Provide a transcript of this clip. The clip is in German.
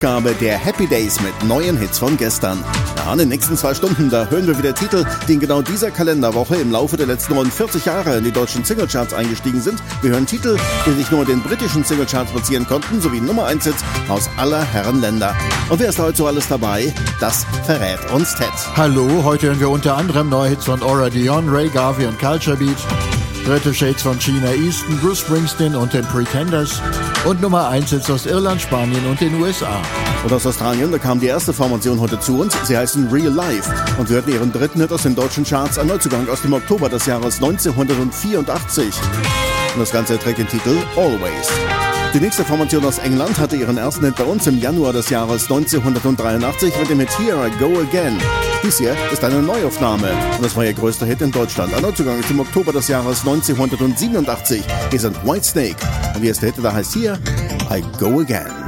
Ausgabe der Happy Days mit neuen Hits von gestern. Ja, in den nächsten 2 Stunden, da hören wir wieder Titel, die in genau dieser Kalenderwoche im Laufe der letzten rund 40 Jahre in die deutschen Singlecharts eingestiegen sind. Wir hören Titel, die sich nur in den britischen Singlecharts platzieren konnten, sowie Nummer 1 Hits aus aller Herren Länder. Und wer ist heute so alles dabei? Das verrät uns Ted. Hallo, heute hören wir unter anderem neue Hits von Aura Dion, Ray Garvey und Culture Beat, dritte Shades von Sheena Easton, Bruce Springsteen und den Pretenders und Nummer 1 Hits aus Irland, Spanien und den USA. Und aus Australien, da kam die erste Formation heute zu uns. Sie heißen Real Life und wir hörten ihren dritten Hit aus den deutschen Charts, ein Neuzugang aus dem Oktober des Jahres 1984. Und das Ganze trägt den Titel Always. Die nächste Formation aus England hatte ihren ersten Hit bei uns im Januar des Jahres 1983 mit dem Hit Here I Go Again. Dies hier ist eine Neuaufnahme und das war ihr größter Hit in Deutschland. Ein Neuzugang ist im Oktober des Jahres 1987. Hier sind Whitesnake und wie es der Hit da heißt hier I Go Again.